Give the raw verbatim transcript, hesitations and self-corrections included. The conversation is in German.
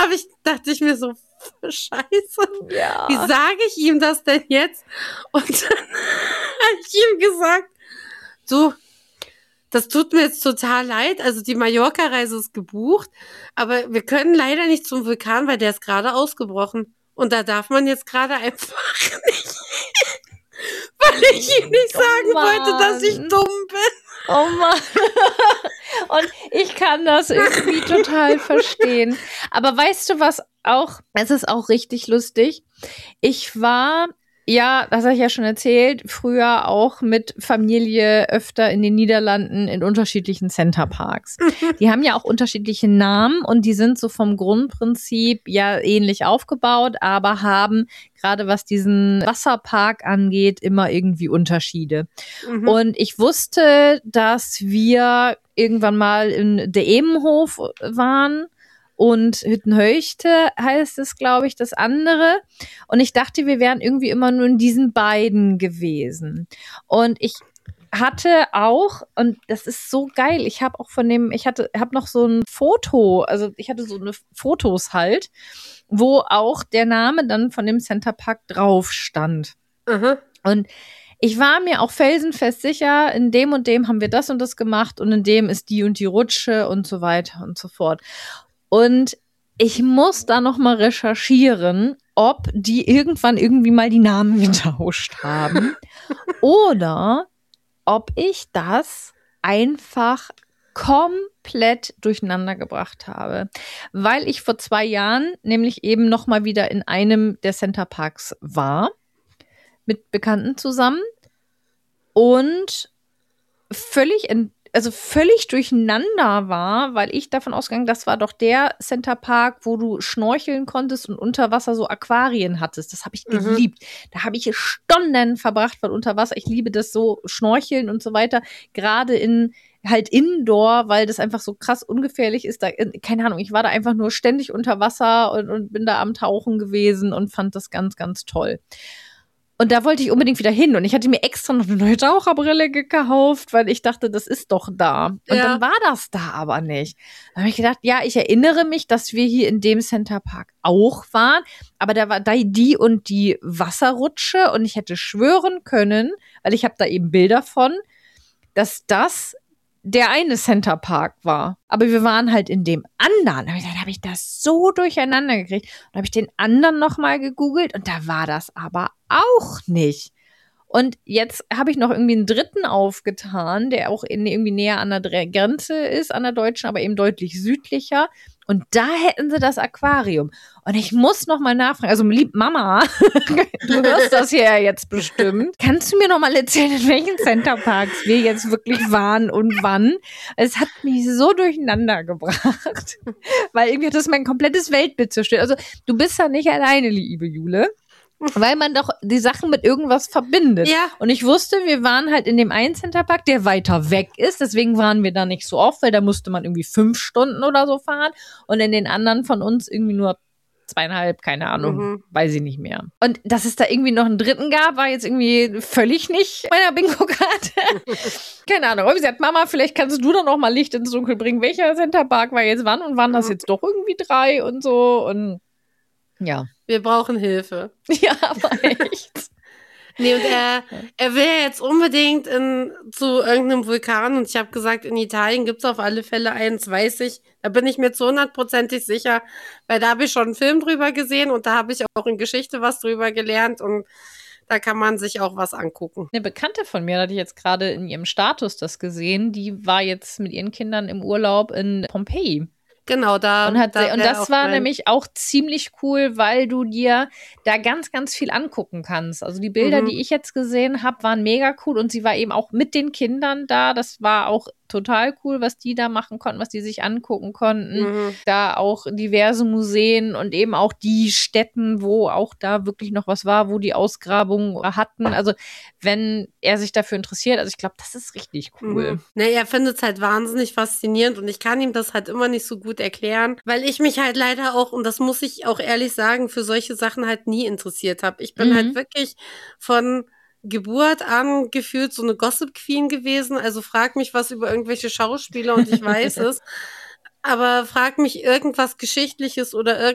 habe ich, dachte ich mir so, Scheiße, Ja. wie sage ich ihm das denn jetzt? Und dann habe ich ihm gesagt, du, das tut mir jetzt total leid, also die Mallorca-Reise ist gebucht, aber wir können leider nicht zum Vulkan, weil der ist gerade ausgebrochen. Und da darf man jetzt gerade einfach nicht, weil ich ihm nicht Oh sagen wollte, dass ich Mann. dumm bin. Oh Mann. Und ich kann das irgendwie total verstehen. Aber weißt du was auch? Es ist auch richtig lustig. Ich war, ja, das habe ich ja schon erzählt, früher auch mit Familie öfter in den Niederlanden in unterschiedlichen Centerparks. Die haben ja auch unterschiedliche Namen und die sind so vom Grundprinzip ja ähnlich aufgebaut, aber haben gerade was diesen Wasserpark angeht, immer irgendwie Unterschiede. Mhm. Und ich wusste, dass wir irgendwann mal in der Ebenhof waren und Hüttenhöchte heißt es, glaube ich, das andere. Und ich dachte, wir wären irgendwie immer nur in diesen beiden gewesen. Und ich hatte auch, und das ist so geil, ich habe auch von dem, ich hatte, habe noch so ein Foto, also ich hatte so eine Fotos halt, wo auch der Name dann von dem Centerpark drauf stand. Aha. Und ich war mir auch felsenfest sicher, in dem und dem haben wir das und das gemacht und in dem ist die und die Rutsche und so weiter und so fort. Und ich muss da noch mal recherchieren, ob die irgendwann irgendwie mal die Namen getauscht haben oder ob ich das einfach komplett durcheinander gebracht habe, weil ich vor zwei Jahren nämlich eben noch mal wieder in einem der Centerparks war, mit Bekannten zusammen und völlig, ent- also völlig durcheinander war, weil ich davon ausgegangen, das war doch der Centerpark, wo du schnorcheln konntest und unter Wasser so Aquarien hattest. Das habe ich Mhm. geliebt. Da habe ich Stunden verbracht von unter Wasser. Ich liebe das so, schnorcheln und so weiter. Gerade in halt Indoor, weil das einfach so krass ungefährlich ist. Da, keine Ahnung, ich war da einfach nur ständig unter Wasser und, und bin da am Tauchen gewesen und fand das ganz, ganz toll. Und da wollte ich unbedingt wieder hin. Und ich hatte mir extra noch eine neue Taucherbrille gekauft, weil ich dachte, das ist doch da. Und Ja. dann war das da aber nicht. Da habe ich gedacht, ja, ich erinnere mich, dass wir hier in dem Centerpark auch waren. Aber da war da die und die Wasserrutsche. Und ich hätte schwören können, weil ich habe da eben Bilder von, dass das der eine Centerpark war. Aber wir waren halt in dem anderen. Da habe ich gesagt, habe ich das so durcheinander gekriegt. Und habe ich den anderen nochmal gegoogelt und da war das aber auch nicht. Und jetzt habe ich noch irgendwie einen dritten aufgetan, der auch in, irgendwie näher an der Dre- Grenze ist, an der deutschen, aber eben deutlich südlicher. Und da hätten sie das Aquarium. Und ich muss noch mal nachfragen. Also, lieb Mama, du hörst das hier ja jetzt bestimmt. Kannst du mir noch mal erzählen, in welchen Centerparks wir jetzt wirklich waren und wann? Es hat mich so durcheinander gebracht. Weil irgendwie hat das mein komplettes Weltbild zerstört. Also, du bist ja nicht alleine, liebe Jule. Weil man doch die Sachen mit irgendwas verbindet. Ja. Und ich wusste, wir waren halt in dem einen Centerpark, der weiter weg ist. Deswegen waren wir da nicht so oft, weil da musste man irgendwie fünf Stunden oder so fahren. Und in den anderen von uns irgendwie nur zweieinhalb, keine Ahnung, Mhm. weiß ich nicht mehr. Und dass es da irgendwie noch einen dritten gab, war jetzt irgendwie völlig nicht meiner Bingo-Karte. Keine Ahnung. Aber wie gesagt, Mama, vielleicht kannst du da noch mal Licht ins Dunkel bringen. Welcher Centerpark war jetzt wann und waren das jetzt doch irgendwie drei und so und ja. Wir brauchen Hilfe. Ja, aber echt. Nee, und er, er will ja jetzt unbedingt in, zu irgendeinem Vulkan. Und ich habe gesagt, in Italien gibt's auf alle Fälle eins, weiß ich. Da bin ich mir zu hundertprozentig sicher, weil da habe ich schon einen Film drüber gesehen und da habe ich auch in Geschichte was drüber gelernt und da kann man sich auch was angucken. Eine Bekannte von mir, da hatte ich jetzt gerade in ihrem Status das gesehen, die war jetzt mit ihren Kindern im Urlaub in Pompeji. Genau, da. Und, hat, da und wär das auch war mein- nämlich auch ziemlich cool, weil du dir da ganz, ganz viel angucken kannst. Also die Bilder, Mhm. die ich jetzt gesehen habe, waren mega cool und sie war eben auch mit den Kindern da. Das war auch total cool, was die da machen konnten, was die sich angucken konnten. Mhm. Da auch diverse Museen und eben auch die Stätten, wo auch da wirklich noch was war, wo die Ausgrabungen hatten. Also wenn er sich dafür interessiert, also ich glaube, das ist richtig cool. Mhm. Nee, er findet es halt wahnsinnig faszinierend und ich kann ihm das halt immer nicht so gut erklären, weil ich mich halt leider auch, und das muss ich auch ehrlich sagen, für solche Sachen halt nie interessiert habe. Ich bin Mhm. halt wirklich von Geburt an gefühlt so eine Gossip Queen gewesen. Also frag mich was über irgendwelche Schauspieler und ich weiß es. Aber frag mich irgendwas Geschichtliches oder